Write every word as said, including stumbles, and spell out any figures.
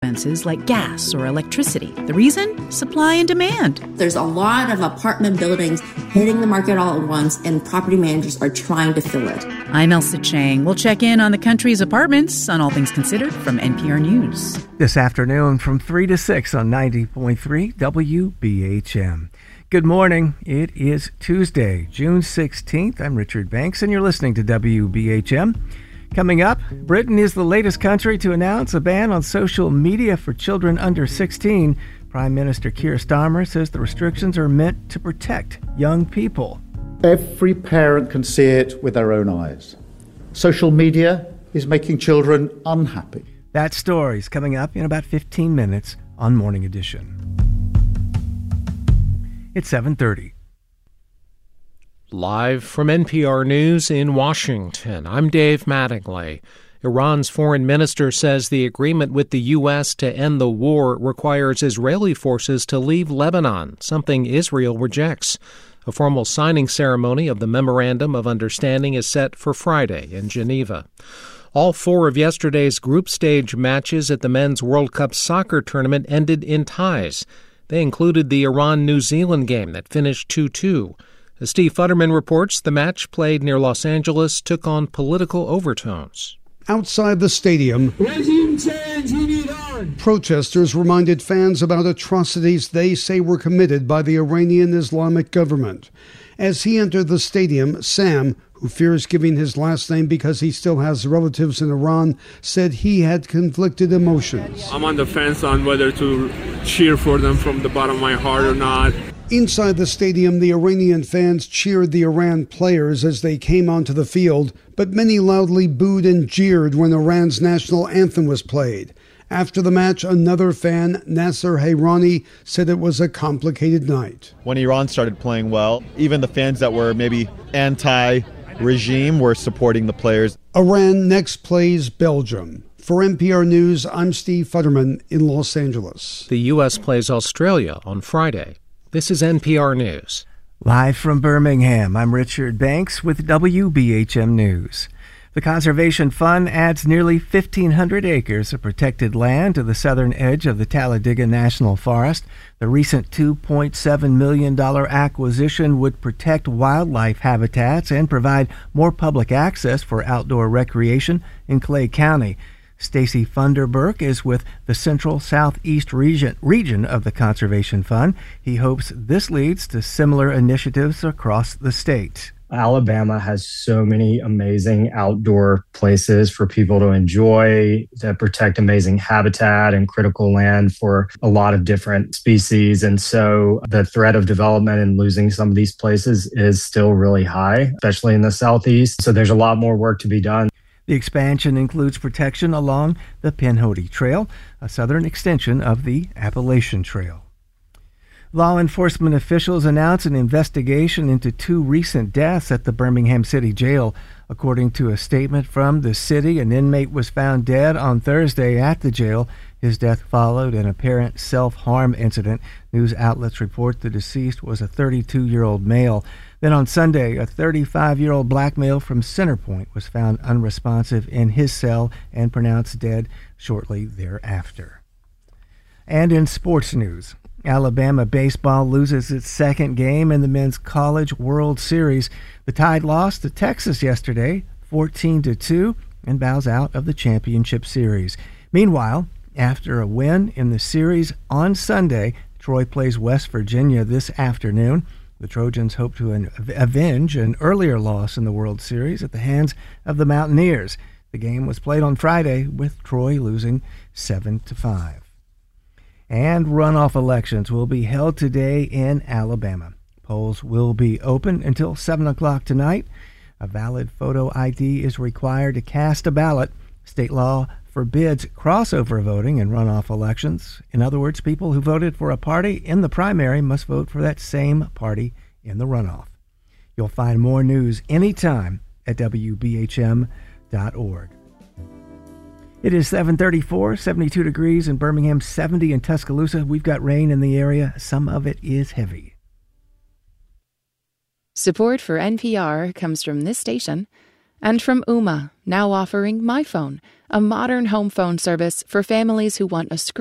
expenses like gas or electricity. The reason? Supply and demand. There's a lot of apartment buildings hitting the market all at once, and property managers are trying to fill it. I'm Elsa Chang. We'll check in on the country's apartments on All Things Considered from N P R News. This afternoon from three to six on ninety point three W B H M. Good morning. It is Tuesday, June sixteenth. I'm Richard Banks, and you're listening to W B H M. Coming up, Britain is the latest country to announce a ban on social media for children under sixteen. Prime Minister Keir Starmer says the restrictions are meant to protect young people. Every parent can see it with their own eyes. Social media is making children unhappy. That story's coming up in about fifteen minutes on Morning Edition. It's seven thirty. Live from N P R News in Washington, I'm Dave Mattingly. Iran's foreign minister says the agreement with the U S to end the war requires Israeli forces to leave Lebanon, something Israel rejects. A formal signing ceremony of the Memorandum of Understanding is set for Friday in Geneva. All four of yesterday's group stage matches at the Men's World Cup soccer tournament ended in ties. They included the Iran-New Zealand game that finished two two. As Steve Futterman reports, the match played near Los Angeles took on political overtones. Outside the stadium, regime change in Iran. Protesters reminded fans about atrocities they say were committed by the Iranian Islamic government. As he entered the stadium, Sam, who fears giving his last name because he still has relatives in Iran, said he had conflicted emotions. I'm on the fence on whether to cheer for them from the bottom of my heart or not. Inside the stadium, the Iranian fans cheered the Iran players as they came onto the field, but many loudly booed and jeered when Iran's national anthem was played. After the match, another fan, Nasser Hayrani, said it was a complicated night. When Iran started playing well, even the fans that were maybe anti-regime were supporting the players. Iran next plays Belgium. For N P R News, I'm Steve Futterman in Los Angeles. The U S plays Australia on Friday. This is N P R News. Live from Birmingham, I'm Richard Banks with W B H M News. The Conservation Fund adds nearly fifteen hundred acres of protected land to the southern edge of the Talladega National Forest. The recent two point seven million dollars acquisition would protect wildlife habitats and provide more public access for outdoor recreation in Clay County. Stacy Funderburk is with the Central Southeast region, region of the Conservation Fund. He hopes this leads to similar initiatives across the state. Alabama has so many amazing outdoor places for people to enjoy, that protect amazing habitat and critical land for a lot of different species. And so the threat of development and losing some of these places is still really high, especially in the Southeast. So there's a lot more work to be done. The expansion includes protection along the Pinhoti Trail, a southern extension of the Appalachian Trail. Law enforcement officials announced an investigation into two recent deaths at the Birmingham City Jail. According to a statement from the city, an inmate was found dead on Thursday at the jail. His death followed an apparent self-harm incident. News outlets report the deceased was a thirty-two-year-old male. Then on Sunday, a thirty-five-year-old black male from Centerpoint was found unresponsive in his cell and pronounced dead shortly thereafter. And in sports news, Alabama baseball loses its second game in the Men's College World Series. The Tide lost to Texas yesterday, fourteen to two, and bows out of the championship series. Meanwhile, after a win in the series on Sunday, Troy plays West Virginia this afternoon. The Trojans hope to avenge an earlier loss in the World Series at the hands of the Mountaineers. The game was played on Friday, with Troy losing seven to five. And runoff elections will be held today in Alabama. Polls will be open until seven o'clock tonight. A valid photo I D is required to cast a ballot. State law forbids crossover voting in runoff elections. In other words, people who voted for a party in the primary must vote for that same party in the runoff. You'll find more news anytime at W B H M dot org. It is seven thirty-four, seventy-two degrees in Birmingham, seventy in Tuscaloosa. We've got rain in the area. Some of it is Support for N P R comes from this station And from Ooma, now offering MyPhone, a modern home phone service for families who want a screen